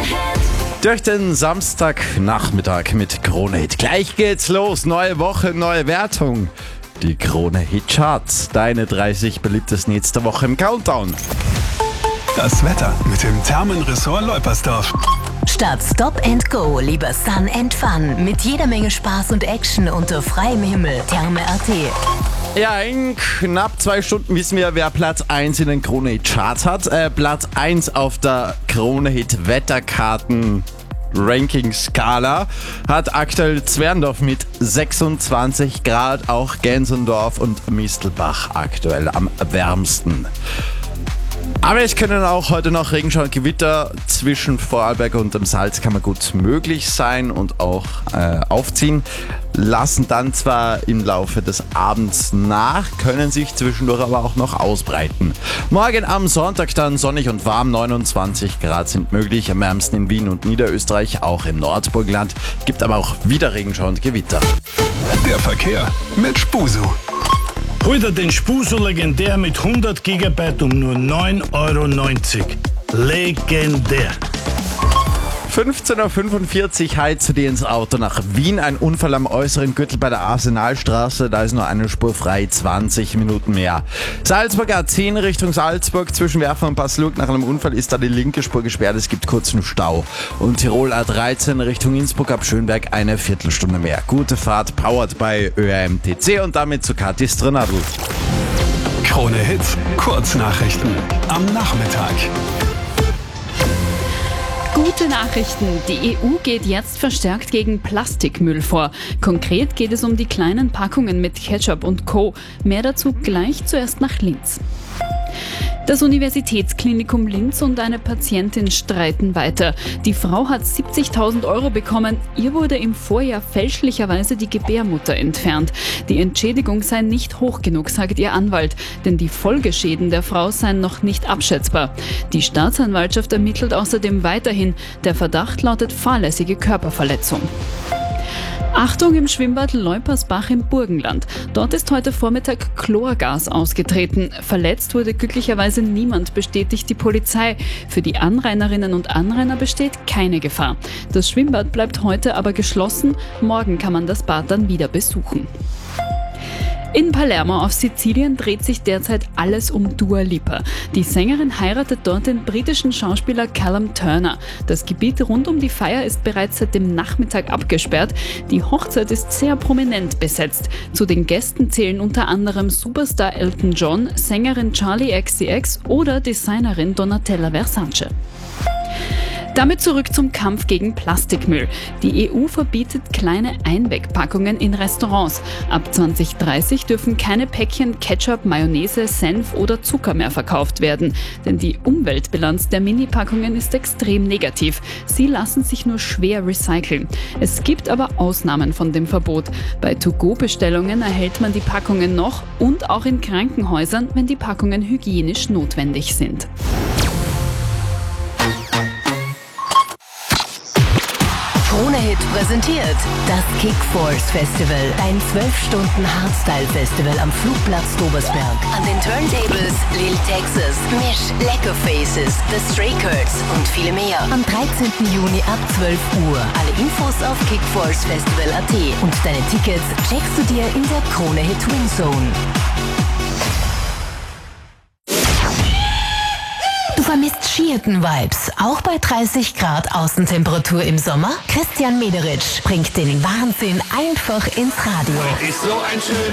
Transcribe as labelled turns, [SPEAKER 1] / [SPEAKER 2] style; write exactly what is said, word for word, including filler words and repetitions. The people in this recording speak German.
[SPEAKER 1] Durch den Samstagnachmittag mit Krone Hit. Gleich geht's los. Neue Woche, neue Wertung. Die Krone Hit Charts. Deine dreißig beliebtesten Hits der Woche im Countdown.
[SPEAKER 2] Das Wetter mit dem Thermenressort Leupersdorf.
[SPEAKER 3] Statt Stop and Go, lieber Sun and Fun. Mit jeder Menge Spaß und Action unter freiem Himmel. Therme Punkt at.
[SPEAKER 1] Ja, in knapp zwei Stunden wissen wir, wer Platz eins in den Krone Hit Charts hat. Äh, Platz eins auf der Krone Hit Wetterkarten Ranking-Skala hat aktuell Zwerndorf mit sechsundzwanzig Grad, auch Gensendorf und Mistelbach aktuell am wärmsten. Aber es können auch heute noch Regenschauer und Gewitter zwischen Vorarlberg und dem Salzkammergut möglich sein und auch äh, aufziehen. Lassen dann zwar im Laufe des Abends nach, können sich zwischendurch aber auch noch ausbreiten. Morgen am Sonntag dann sonnig und warm, neunundzwanzig Grad sind möglich, am wärmsten in Wien und Niederösterreich, auch im Nordburgenland. Gibt aber auch wieder Regenschauer und Gewitter.
[SPEAKER 2] Der Verkehr mit Spusu.
[SPEAKER 4] Hol dir den Spuso legendär mit hundert Gigabyte um nur neun Euro neunzig. Legendär.
[SPEAKER 1] fünfzehn Uhr fünfundvierzig heizt du dir ins Auto nach Wien. Ein Unfall am äußeren Gürtel bei der Arsenalstraße. Da ist nur eine Spur frei, zwanzig Minuten mehr. Salzburg A zehn Richtung Salzburg. Zwischen Werfen und Passlug nach einem Unfall ist da die linke Spur gesperrt. Es gibt kurzen Stau. Und Tirol A dreizehn Richtung Innsbruck ab Schönberg eine Viertelstunde mehr. Gute Fahrt, powered bei Ö R M T C und damit zu Kathi Strenadl.
[SPEAKER 2] Krone Hits, Kurznachrichten am Nachmittag.
[SPEAKER 5] Gute Nachrichten. Die E U geht jetzt verstärkt gegen Plastikmüll vor. Konkret geht es um die kleinen Packungen mit Ketchup und Co. Mehr dazu gleich, zuerst nach Linz. Das Universitätsklinikum Linz und eine Patientin streiten weiter. Die Frau hat siebzigtausend Euro bekommen. Ihr wurde im Vorjahr fälschlicherweise die Gebärmutter entfernt. Die Entschädigung sei nicht hoch genug, sagt ihr Anwalt, denn die Folgeschäden der Frau seien noch nicht abschätzbar. Die Staatsanwaltschaft ermittelt außerdem weiterhin. Der Verdacht lautet fahrlässige Körperverletzung. Achtung im Schwimmbad Leupersbach im Burgenland. Dort ist heute Vormittag Chlorgas ausgetreten. Verletzt wurde glücklicherweise niemand, bestätigt die Polizei. Für die Anrainerinnen und Anrainer besteht keine Gefahr. Das Schwimmbad bleibt heute aber geschlossen. Morgen kann man das Bad dann wieder besuchen. In Palermo auf Sizilien dreht sich derzeit alles um Dua Lipa. Die Sängerin heiratet dort den britischen Schauspieler Callum Turner. Das Gebiet rund um die Feier ist bereits seit dem Nachmittag abgesperrt. Die Hochzeit ist sehr prominent besetzt. Zu den Gästen zählen unter anderem Superstar Elton John, Sängerin Charli X C X oder Designerin Donatella Versace. Damit zurück zum Kampf gegen Plastikmüll. Die E U verbietet kleine Einwegpackungen in Restaurants. Ab zwanzig dreißig dürfen keine Päckchen Ketchup, Mayonnaise, Senf oder Zucker mehr verkauft werden. Denn die Umweltbilanz der Mini-Packungen ist extrem negativ. Sie lassen sich nur schwer recyceln. Es gibt aber Ausnahmen von dem Verbot. Bei To-Go-Bestellungen erhält man die Packungen noch und auch in Krankenhäusern, wenn die Packungen hygienisch notwendig sind.
[SPEAKER 3] Krone Hit präsentiert das Kickforce Festival. Ein zwölf Stunden Hardstyle-Festival am Flugplatz Dobersberg. An den Turntables Lil Texas, Mish, Lecker Faces, The Stray Curds und viele mehr. Am dreizehnten Juni ab zwölf Uhr. Alle Infos auf kickforce festival punkt at und deine Tickets checkst du dir in der Krone Hit Winzone. Du vermisst Skihütten-Vibes, auch bei dreißig Grad Außentemperatur im Sommer? Christian Mederitsch bringt den Wahnsinn einfach ins Radio.
[SPEAKER 6] Ist so ein schön